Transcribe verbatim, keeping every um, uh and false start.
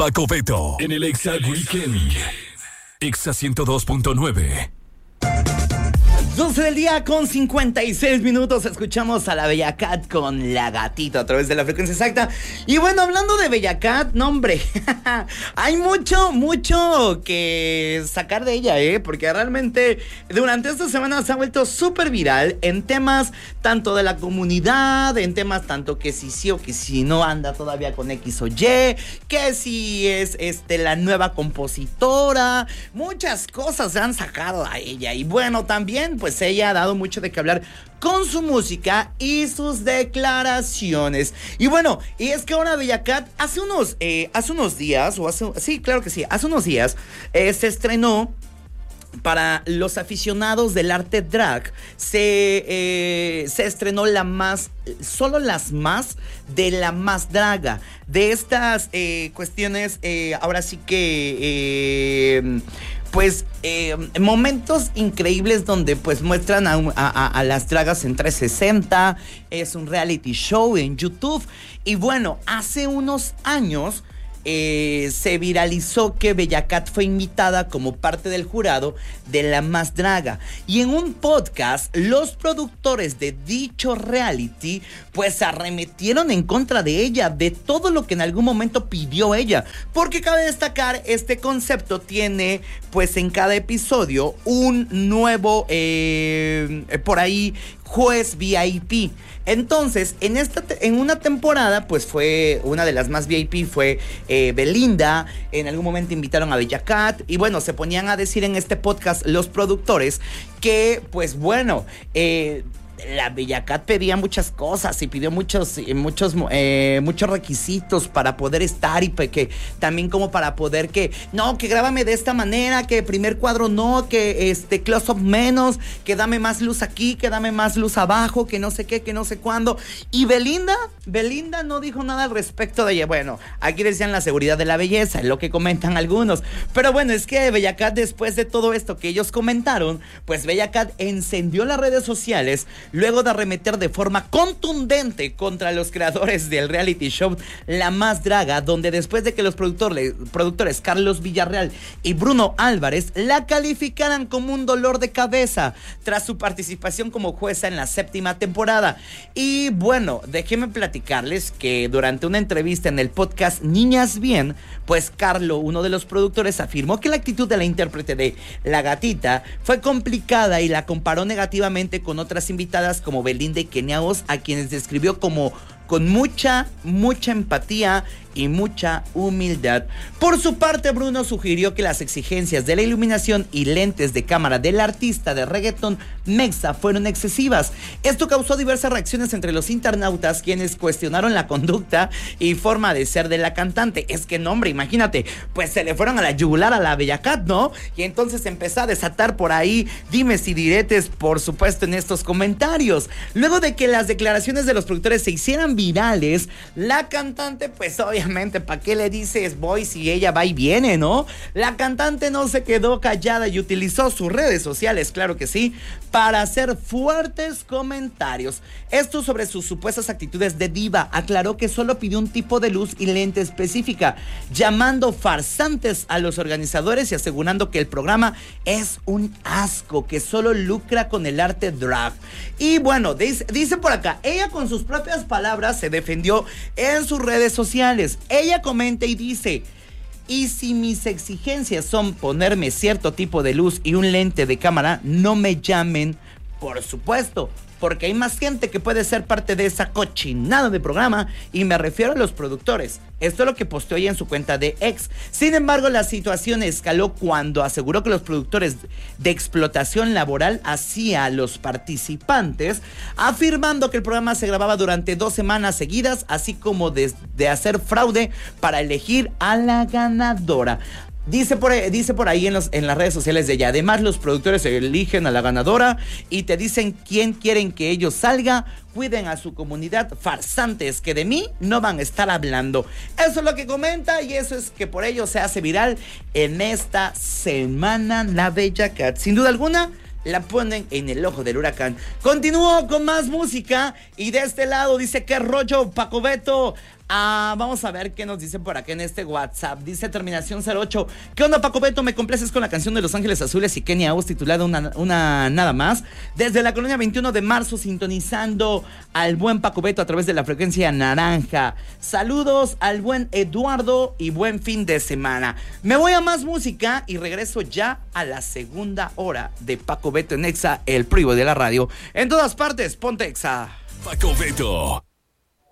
Paco Beto en el Exa Weekend. Exa ciento dos punto nueve. doce del día con cincuenta y seis minutos. Escuchamos a la Bella Cat con La Gatita a través de la frecuencia exacta. Y bueno, hablando de Bella Cat, no hombre, hay mucho, mucho que sacar de ella, ¿eh? Porque realmente durante esta semana se ha vuelto súper viral en temas tanto de la comunidad, en temas tanto que si sí o que si no anda todavía con X o Y, que si es este, la nueva compositora. Muchas cosas se han sacado a ella. Y bueno, también pues ella ha dado mucho de qué hablar con su música y sus declaraciones. Y bueno, y es que ahora Bella Cat hace unos, eh, hace unos días, o hace, sí, claro que sí, hace unos días, eh, se estrenó. Para los aficionados del arte drag, se, eh, se estrenó la más, solo las más de la más draga. De estas eh, cuestiones, eh, ahora sí que... Eh, Pues eh, momentos increíbles donde pues muestran a, a, a las dragas en trescientos sesenta. Es un reality show en YouTube. Y bueno, hace unos años eh, se viralizó que Bella Cat fue invitada como parte del jurado de La Más Draga. Y en un podcast, los productores de dicho reality pues arremetieron en contra de ella, de todo lo que en algún momento pidió ella. Porque cabe destacar, este concepto tiene pues en cada episodio un nuevo, eh, por ahí, juez V I P. Entonces, en esta te- en una temporada, pues fue una de las más V I P, fue eh, Belinda. En algún momento invitaron a Bella Cat. Y bueno, se ponían a decir en este podcast los productores que, pues bueno, eh... la Bella Cat pedía muchas cosas y pidió muchos, muchos, eh, muchos requisitos para poder estar y que también como para poder que, no, que grábame de esta manera, que primer cuadro no, que este close up menos, que dame más luz aquí, que dame más luz abajo, que no sé qué, que no sé cuándo. Y Belinda, Belinda no dijo nada al respecto de ella. Bueno, aquí decían la seguridad de la belleza, es lo que comentan algunos. Pero bueno, es que Bella Cat, después de todo esto que ellos comentaron, pues Bella Cat encendió las redes sociales luego de arremeter de forma contundente contra los creadores del reality show La Más Draga, donde después de que los productores, productores Carlos Villarreal y Bruno Álvarez la calificaran como un dolor de cabeza tras su participación como jueza en la séptima temporada. Y bueno, déjenme platicarles que durante una entrevista en el podcast Niñas Bien, pues Carlo, uno de los productores, afirmó que la actitud de la intérprete de La Gatita fue complicada y la comparó negativamente con otras invitadas como Belinda y Kenia Oz, a quienes describió como con mucha, mucha empatía y mucha humildad. Por su parte, Bruno sugirió que las exigencias de la iluminación y lentes de cámara del artista de reggaetón Mexa fueron excesivas. Esto causó diversas reacciones entre los internautas, quienes cuestionaron la conducta y forma de ser de la cantante. Es que no, hombre, imagínate, pues se le fueron a la yugular a la Bella Cat, ¿no? Y entonces empezó a desatar por ahí dimes y diretes, por supuesto, en estos comentarios. Luego de que las declaraciones de los productores se hicieran virales, la cantante, pues obviamente, ¿para qué le dices voy si ella va y viene, no? La cantante no se quedó callada y utilizó sus redes sociales, claro que sí, para hacer fuertes comentarios. Esto sobre sus supuestas actitudes de diva. Aclaró que solo pidió un tipo de luz y lente específica, llamando farsantes a los organizadores y asegurando que el programa es un asco, que solo lucra con el arte drag. Y bueno, dice, dice por acá, ella con sus propias palabras se defendió en sus redes sociales. Ella comenta y dice: y si mis exigencias son ponerme cierto tipo de luz y un lente de cámara, no me llamen, por supuesto, porque hay más gente que puede ser parte de esa cochinada de programa, y me refiero a los productores. Esto es lo que posteó ella en su cuenta de X. Sin embargo, la situación escaló cuando aseguró que los productores de explotación laboral hacía a los participantes, afirmando que el programa se grababa durante dos semanas seguidas, así como de, de hacer fraude para elegir a la ganadora. Dice por, dice por ahí en, los, en las redes sociales de ella. Además, los productores eligen a la ganadora y te dicen quién quieren que ellos salga. Cuiden a su comunidad, farsantes, que de mí no van a estar hablando. Eso es lo que comenta, y eso es que por ello se hace viral en esta semana la Bella Cat. Sin duda alguna, la ponen en el ojo del huracán. Continúo con más música, y de este lado dice: ¿qué rollo, Paco Beto? Ah, vamos a ver qué nos dicen por acá en este WhatsApp. Dice terminación cero ocho. ¿Qué onda, Paco Beto? ¿Me complaces con la canción de Los Ángeles Azules y Kenia Aus titulada una, una nada más? Desde la colonia veintiuno de marzo, sintonizando al buen Paco Beto a través de la frecuencia naranja. Saludos al buen Eduardo y buen fin de semana. Me voy a más música y regreso ya a la segunda hora de Paco Beto en Exa, el primo de la radio. En todas partes, ponte Exa. Paco Beto.